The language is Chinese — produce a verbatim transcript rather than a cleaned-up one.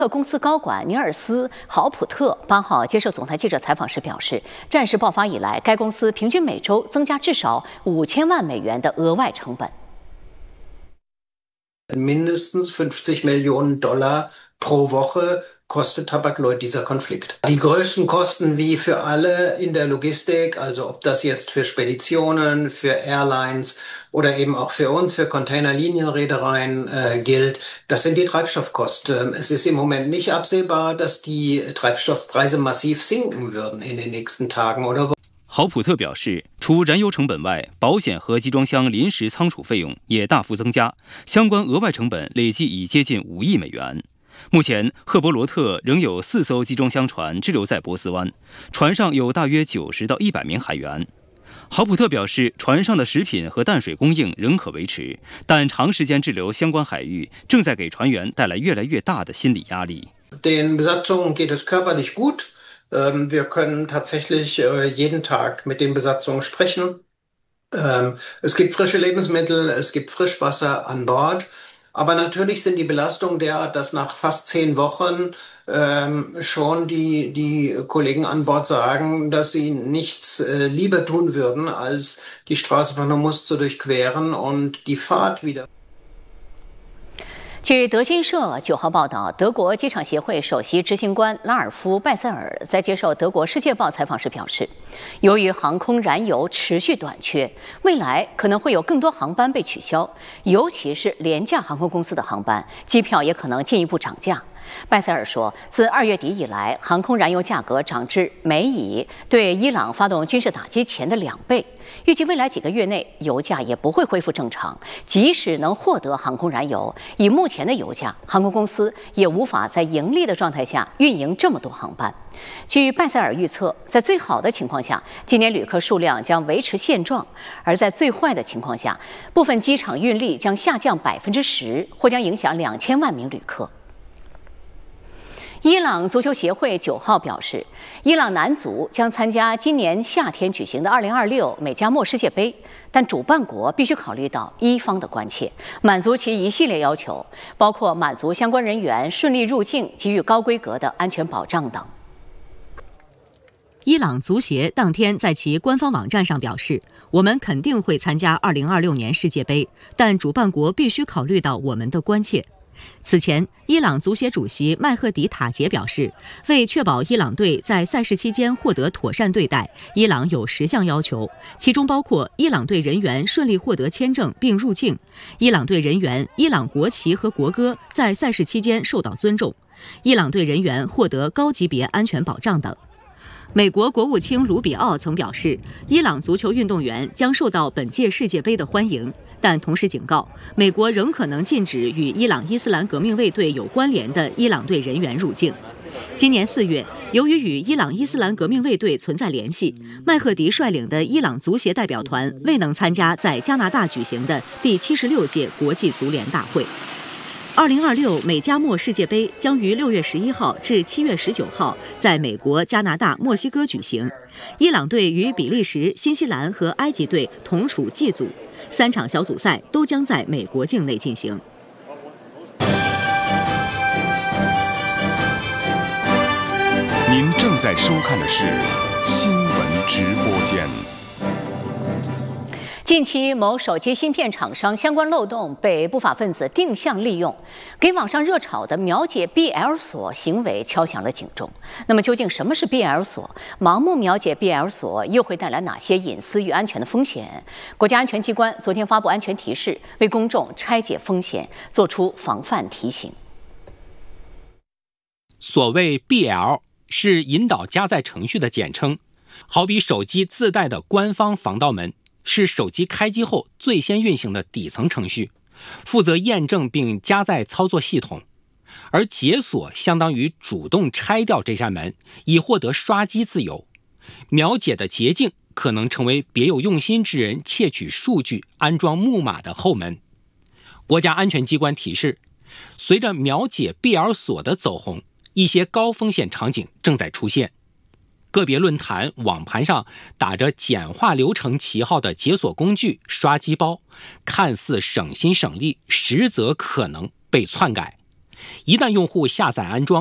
公司高管尼尔斯·豪普特八号接受总台记者采访时表示，战事爆发以来，该公司平均每周增加至少五千万美元的额外成本。 Mindestens fünfzig Millionen Dollar pro Woche kostet Tabakleut dieser Konflikt. Die größten Kosten wie für alle in der Logistik, also ob das jetzt für Speditionen, für Airlines oder eben auch für uns, für Containerlinienreedereien äh, gilt, das sind die Treibstoffkosten. Es ist im Moment nicht absehbar, dass die Treibstoffpreise massiv sinken würden in den nächsten Tagen oder Wochen. 豪普特表示，除燃油成本外，保险和集装箱临时仓储费用也大幅增加，相关额外成本累计已接近五亿美元。目前，赫伯罗特仍有四艘集装箱船滞留在波斯湾，船上有大约九十到一百名海员。豪普特表示，船上的食品和淡水供应仍可维持，但长时间滞留相关海域正在给船员带来越来越大的心理压力。 Den Besatzungen geht es körperlich gut. Wir können tatsächlich jeden Tag mit den Besatzungen sprechen. Es gibt frische Lebensmittel, es gibt Frischwasser an Bord. Aber natürlich sind die Belastungen derart, dass nach fast zehn Wochen ähm, schon die, die Kollegen an Bord sagen, dass sie nichts äh, lieber tun würden, als die Straße von Hormuz zu durchqueren und die Fahrt wieder. 据德新社九号报道，德国机场协会首席执行官拉尔夫·拜塞尔在接受德国《世界报》采访时表示，由于航空燃油持续短缺，未来可能会有更多航班被取消，尤其是廉价航空公司的航班，机票也可能进一步涨价。拜塞尔说，自二月底以来，航空燃油价格涨至每乙对伊朗发动军事打击前的两倍。预计未来几个月内，油价也不会恢复正常。即使能获得航空燃油，以目前的油价，航空公司也无法在盈利的状态下运营这么多航班。据拜塞尔预测，在最好的情况下，今年旅客数量将维持现状；而在最坏的情况下，部分机场运力将下降百分之十，或将影响两千万名旅客。伊朗足球协会九号表示，伊朗男足将参加今年夏天举行的二零二六美加墨世界杯，但主办国必须考虑到伊方的关切，满足其一系列要求，包括满足相关人员顺利入境、给予高规格的安全保障等。 伊朗足协当天在其官方网站上表示，我们肯定会参加二零二六年世界杯，但主办国必须考虑到我们的关切。此前，伊朗足协主席麦赫迪塔杰表示，为确保伊朗队在赛事期间获得妥善对待，伊朗有十项要求，其中包括伊朗队人员顺利获得签证并入境，伊朗队人员伊朗国旗和国歌在赛事期间受到尊重，伊朗队人员获得高级别安全保障等。美国国务卿卢比奥曾表示，伊朗足球运动员将受到本届世界杯的欢迎，但同时警告，美国仍可能禁止与伊朗伊斯兰革命卫队有关联的伊朗队人员入境。今年四月，由于与伊朗伊斯兰革命卫队存在联系，麦赫迪率领的伊朗足协代表团未能参加在加拿大举行的第七十六届国际足联大会。二零二六美加墨世界杯将于六月十一号至七月十九号在美国、加拿大、墨西哥举行。伊朗队与比利时、新西兰和埃及队同处 G 组，三场小组赛都将在美国境内进行。 您正在收看的是新闻直播间。 近期，某手机芯片厂商相关漏洞被不法分子定向利用，给网上热炒的秒解 B L 锁行为敲响了警钟。那么，究竟什么是 B L 锁？盲目秒解 B L 锁又会带来哪些隐私与安全的风险？国家安全机关昨天发布安全提示，为公众拆解风险，做出防范提醒。 所谓 B L 是引导加载程序的简称，好比手机自带的官方防盗门。是手机开机后最先运行的底层程序，负责验证并加载操作系统，而解锁相当于主动拆掉这扇门，以获得刷机自由。秒解的捷径可能成为别有用心之人窃取数据、安装木马的后门。国家安全机关提示，随着秒解 B L 锁的走红，一些高风险场景正在出现。个别论坛、网盘上打着简化流程旗号的解锁工具、刷机包，看似省心省力，实则可能被篡改。 一旦用户下载安装，